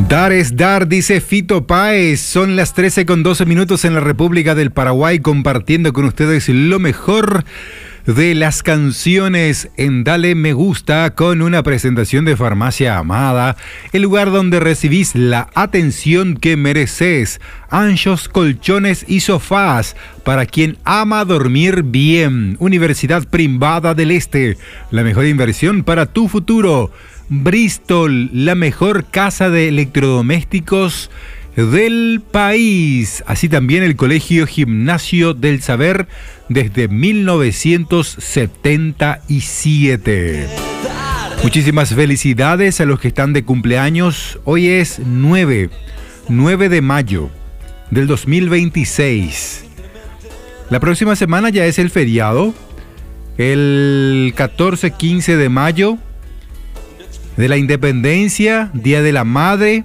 Dar es dar, dice Fito Páez. Son las 13:12 en la República del Paraguay, compartiendo con ustedes lo mejor de las canciones en Dale Me Gusta, con una presentación de Farmacia Amada, el lugar donde recibís la atención que mereces. Anchos colchones y sofás para quien ama dormir bien. Universidad Privada del Este, la mejor inversión para tu futuro. Bristol, la mejor casa de electrodomésticos del país. Así también el Colegio Gimnasio del Saber desde 1977. Muchísimas felicidades a los que están de cumpleaños. Hoy es 9 de mayo del 2026. La próxima semana ya es el feriado. El 14-15 de mayo de la Independencia, Día de la Madre,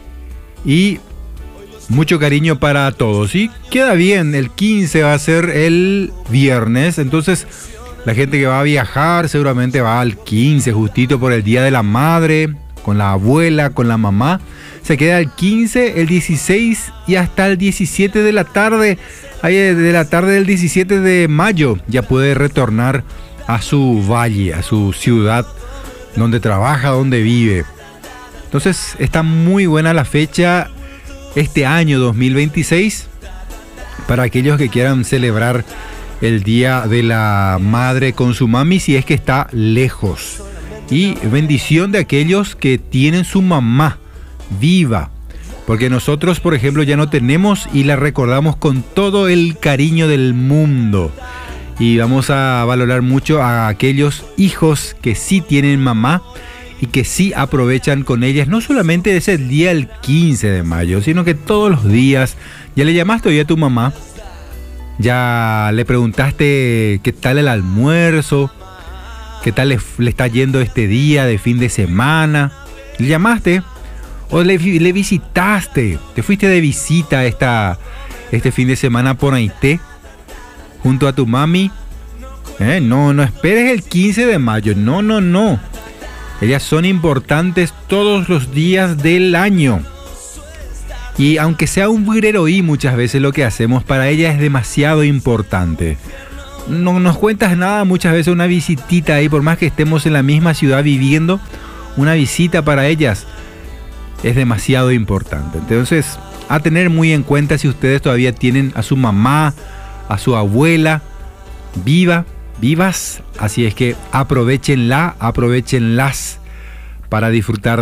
y mucho cariño para todos. Y queda bien, el 15 va a ser el viernes, entonces la gente que va a viajar seguramente va al 15, justito por el Día de la Madre, con la abuela, con la mamá. Se queda el 15, el 16 y hasta el 17 de la tarde. Ahí de la tarde del 17 de mayo ya puede retornar a su valle, a su ciudad donde trabaja, donde vive. Entonces está muy buena la fecha este año 2026 para aquellos que quieran celebrar el Día de la Madre con su mami, si es que está lejos. Y bendición de aquellos que tienen su mamá viva, porque nosotros, por ejemplo, ya no tenemos y la recordamos con todo el cariño del mundo. Y vamos a valorar mucho a aquellos hijos que sí tienen mamá y que sí aprovechan con ellas, no solamente ese día el 15 de mayo, sino que todos los días. ¿Ya le llamaste hoy a tu mamá? ¿Ya le preguntaste qué tal el almuerzo? ¿Qué tal le está yendo este día de fin de semana? ¿Le llamaste? ¿O le visitaste? ¿Te fuiste de visita este fin de semana por Haití junto a tu mami? No esperes el 15 de mayo. No. Ellas son importantes todos los días del año. Y aunque sea un güireroí, muchas veces lo que hacemos para ellas es demasiado importante. No nos cuentas nada, muchas veces una visitita ahí, por más que estemos en la misma ciudad viviendo, una visita para ellas es demasiado importante. Entonces, a tener muy en cuenta si ustedes todavía tienen a su mamá, a su abuela vivas, así es que aprovechenlas para disfrutar